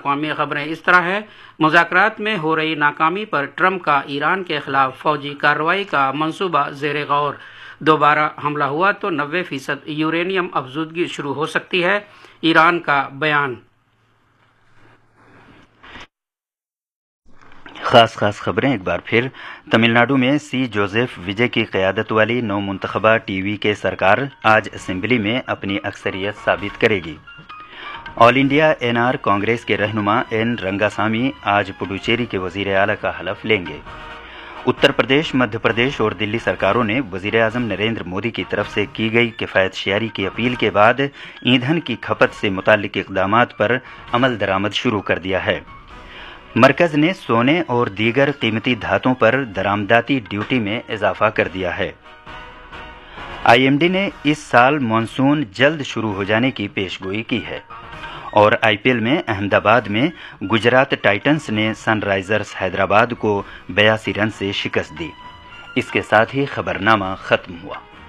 اقوامی خبریں اس طرح ہے: مذاکرات میں ہو رہی ناکامی پر ٹرمپ کا ایران کے خلاف فوجی کارروائی کا منصوبہ زیر غور، دوبارہ حملہ ہوا تو 90% یورینیم افزودگی شروع ہو سکتی ہے، ایران کا بیان۔ خاص خبریں ایک بار پھر۔ تمل ناڈو میں سی جوزف وجے کی قیادت والی نو منتخبہ ٹی وی کے سرکار آج اسمبلی میں اپنی اکثریت ثابت کرے گی۔ آل انڈیا این آر کانگریس کے رہنما این رنگاسامی آج پڈوچیری کے وزیر اعلیٰ کا حلف لیں گے۔ اتر پردیش، مدھیہ پردیش اور دلی سرکاروں نے وزیر اعظم نریندر مودی کی طرف سے کی گئی کفایت شیاری کی اپیل کے بعد ایندھن کی کھپت سے متعلق اقدامات پر عمل درآمد شروع کر دیا ہے۔ مرکز نے سونے اور دیگر قیمتی دھاتوں پر درآمداتی ڈیوٹی میں اضافہ کر دیا ہے۔ آئی ایم ڈی نے اس سال مانسون جلد شروع ہو جانے کی پیشگوئی کی ہے، اور آئی پی ایل میں احمد آباد میں گجرات ٹائٹنز نے سن رائزرز حیدرآباد کو 82 رن سے شکست دی۔ اس کے ساتھ ہی خبرنامہ ختم ہوا۔